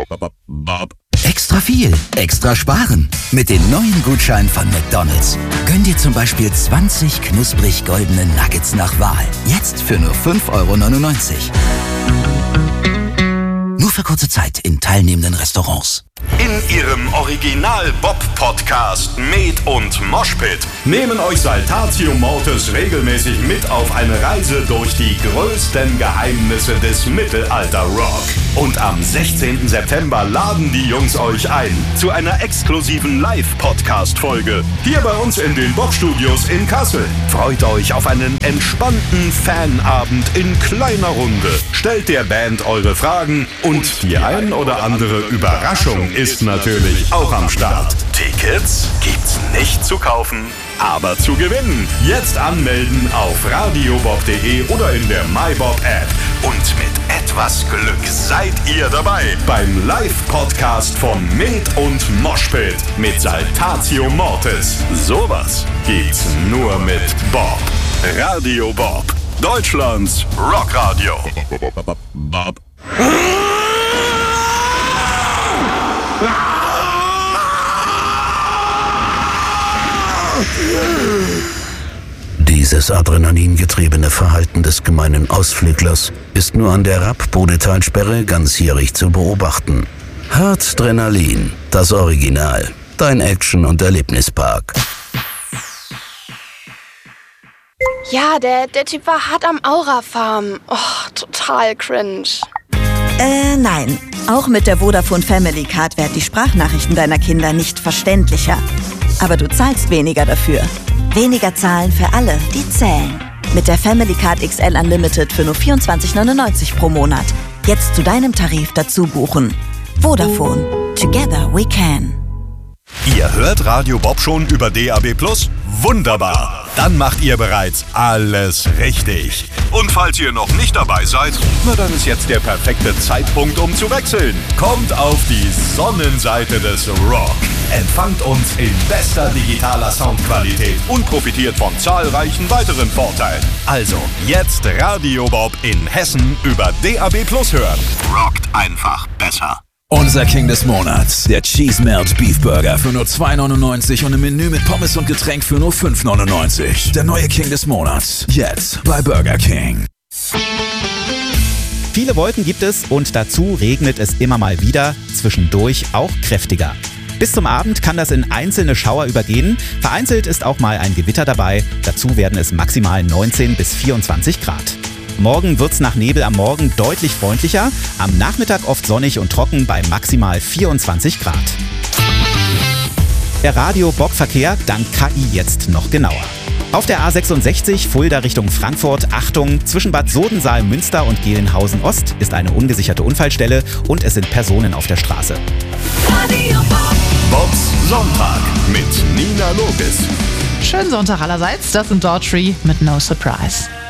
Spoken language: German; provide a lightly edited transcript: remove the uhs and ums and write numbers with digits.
Extra viel, extra sparen. Mit den neuen Gutscheinen von McDonald's. Gönn dir zum Beispiel 20 knusprig goldene Nuggets nach Wahl. Jetzt für nur 5,99 €. Nur für kurze Zeit in teilnehmenden Restaurants. In ihrem Original-Bob-Podcast Med und Moshpit nehmen euch Saltatio Mortis regelmäßig mit auf eine Reise durch die größten Geheimnisse des Mittelalter-Rock. Und am 16. September laden die Jungs euch ein zu einer exklusiven Live-Podcast-Folge hier bei uns in den Bob-Studios in Kassel. Freut euch auf einen entspannten Fanabend in kleiner Runde. Stellt der Band eure Fragen und die ein oder andere Überraschung ist natürlich auch am Start. Tickets gibt's nicht zu kaufen, aber zu gewinnen. Jetzt anmelden auf radiobob.de oder in der MyBob-App. Und mit etwas Glück seid ihr dabei beim Live-Podcast von Med und Moshpit mit Saltatio Mortis. Sowas gibt's nur mit Bob. Radio Bob, Deutschlands Rockradio. Bob. Dieses adrenalingetriebene Verhalten des gemeinen Ausflüglers ist nur an der Rapp-Bodetalsperre ganzjährig zu beobachten. Hartdrenalin, das Original, dein Action- und Erlebnispark. Ja, der Typ war hart am Aura-Farm. Oh, total cringe. Nein. Auch mit der Vodafone Family Card werden die Sprachnachrichten deiner Kinder nicht verständlicher. Aber du zahlst weniger dafür. Weniger zahlen für alle, die zählen. Mit der Family Card XL Unlimited für nur 24,99 € pro Monat. Jetzt zu deinem Tarif dazu buchen. Vodafone. Together we can. Ihr hört Radio Bob schon über DAB+? Wunderbar! Dann macht ihr bereits alles richtig. Und falls ihr noch nicht dabei seid, na dann ist jetzt der perfekte Zeitpunkt, um zu wechseln. Kommt auf die Sonnenseite des Rock. Empfangt uns in bester digitaler Soundqualität und profitiert von zahlreichen weiteren Vorteilen. Also, jetzt Radio Bob in Hessen über DAB+ hören. Rockt einfach besser. Unser King des Monats, der Cheese Melt Beef Burger für nur 2,99 € und ein Menü mit Pommes und Getränk für nur 5,99 €. Der neue King des Monats, jetzt bei Burger King. Viele Wolken gibt es und dazu regnet es immer mal wieder, zwischendurch auch kräftiger. Bis zum Abend kann das in einzelne Schauer übergehen. Vereinzelt ist auch mal ein Gewitter dabei. Dazu werden es maximal 19 bis 24 Grad. Morgen wird's nach Nebel am Morgen deutlich freundlicher, am Nachmittag oft sonnig und trocken bei maximal 24 Grad. Der Radio-Bob-Verkehr dank KI jetzt noch genauer. Auf der A66 Fulda Richtung Frankfurt, Achtung, zwischen Bad Sodensaal, Münster und Gelnhausen Ost ist eine ungesicherte Unfallstelle und es sind Personen auf der Straße. Radio Bob. Bobs Sonntag mit Nina Logis. Schönen Sonntag allerseits, das sind Daughtry mit No Surprise.